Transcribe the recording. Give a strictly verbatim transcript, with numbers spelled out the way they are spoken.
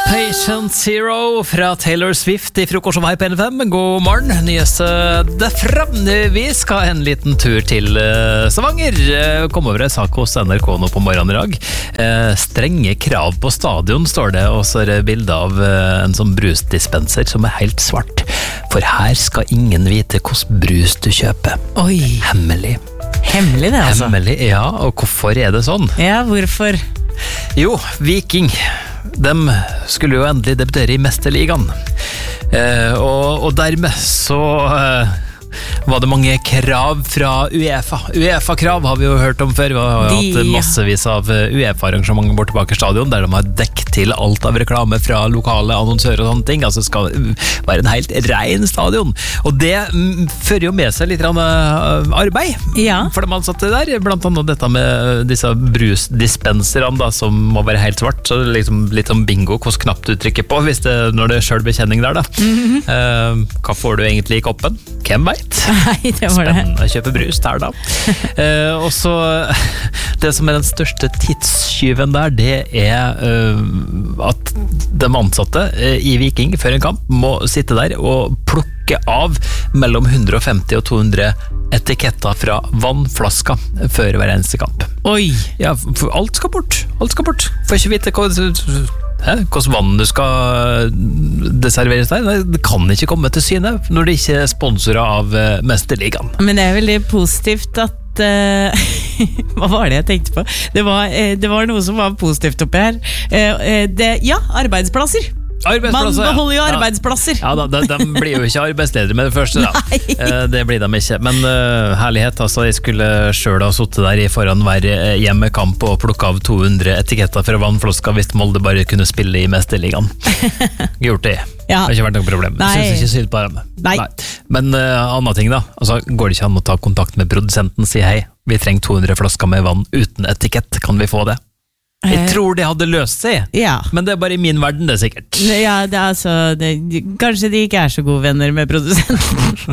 Patient Zero fra Taylor Swift I frokost som her på N F M. God morgen, nyeste derfra. Vi skal en liten tur til uh, Stavanger. Uh, kom over en sak hos N R K nå på morgenen I dag. Uh, strenge krav på stadion, står det, og så er det bilde av uh, en sånn brusdispenser som er helt svart. For her skal ingen vite hvordan brus du kjøper. Oi. Hemmelig. Hemmelig det, altså. Hemmelig, ja. Og hvorfor er det sånn? Ja, hvorfor? Jo, Viking. De skulle jo endelig debutere I Mesterligaen. Eh, og, og dermed så eh, var det mange krav fra UEFA. UEFA-krav har vi jo hørt om før. Vi har jo hatt massevis av UEFA-arrangementer borte bak stadion, der de har dekket til alt av reklame fra lokale annonsører og sånne ting. Altså det skal være en helt ren stadion. Og det fører jo med seg litt arbeid ja. For de ansatte der. Blant annet dette med disse brusdispenserne da, som må være helt svart. Så det er liksom litt som bingo hvordan knapp du trykker på hvis det, når det er selv bekjenning der da. Mm-hmm. uh, hva får du egentlig I koppen? Hvem vet? Nei, det var det. Spennende å kjøpe brus der da. uh, og så det som er den største tidstyven der, det er uh, at de ansatte uh, I Viking før en kamp må sitte der og plukke av mellom hundre og femti og to hundre etiketter fra vannflasker før hver eneste kamp. Oi! Ja, for alt skal bort. Alt skal bort. Får ikke vite hva Hæ? Hvordan vann du skal det serveres der det kan ikke komme til syne når det ikke er sponsorer av Mesterligaen. Men det er veldig positivt at uh, hva var det jeg tenkte på? Det var, uh, det var noe som var positivt oppi her uh, uh, det, ja, arbeidsplasser Man beholder jo arbeidsplasser. Ja, ja da, de, de blir jo ikke arbeidsledere med det første da. Det blir de ikke. Men uh, herlighet, altså, jeg skulle selv ha suttet der I foran hver hjemmekamp og plukket av to hundre etiketter fra vannflasker hvis Molde bare kunne spille I Mesterligaen. Gjort det. Ja. Det har ikke vært noe problem. Jeg synes ikke synd på dem. Nei. Nei. Men uh, annen ting da, altså, går det ikke an å ta kontakt med produsenten og si hei, vi trenger to hundre flasker med vann uten etikett, kan vi få det? Jeg tror det hadde løst seg, ja. Men det er bare I min verden det sikkert. Ja, det er altså, det, kanskje de ikke er så gode venner med produsenten.